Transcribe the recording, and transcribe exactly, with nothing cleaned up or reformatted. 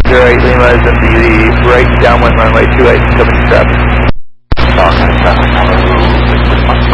zero eight Lima is in the right downwind runway two eight, coming to traffic. Talk nine seven, hello, six six one.